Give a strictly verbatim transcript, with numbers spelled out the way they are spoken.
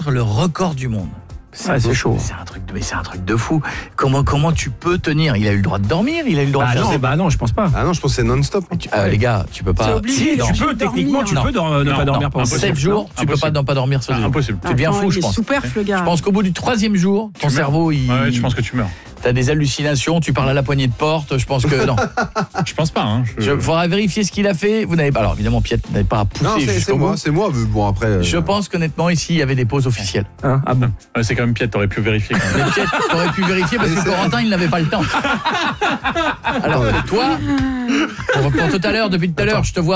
battre le record du monde. C'est, ouais, c'est chaud. C'est un truc, de, mais c'est un truc de fou. Comment, comment tu peux tenir ? Il a eu le droit de dormir, il a eu le droit bah de faire. Non, ses... bah non, je pense pas. Ah non, je pense que c'est non-stop. Tu, euh, les gars, tu peux pas. C'est obligé. Si, tu peux techniquement, tu non. peux dormir, ne non, pas dormir non, pendant sept jours, tu peux pas ne pas dormir sur ah, impossible. C'est bien Attends, fou, je il est pense. superflu, le gars. Je pense qu'au bout du troisième jour, ton Tu cerveau, il. Ouais, je pense que tu meurs. T'as des hallucinations, tu parles à la poignée de porte, je pense que non. Je pense pas. Hein. Je... Je, faudra vérifier ce qu'il a fait. Vous n'avez pas. Alors évidemment, Piet n'avez pas à pousser Non, c'est, jusqu'au c'est moi, bout. c'est moi. Mais bon après. Euh... Je pense qu'honnêtement ici, il y avait des pauses officielles. Hein ah bon. Ouais, c'est quand même Piet, t'aurais pu vérifier. Quand même. Mais Piet, t'aurais pu vérifier parce que Corentin, il n'avait pas le temps. Alors toi, pour, pour tout à l'heure, depuis tout à l'heure, je te vois.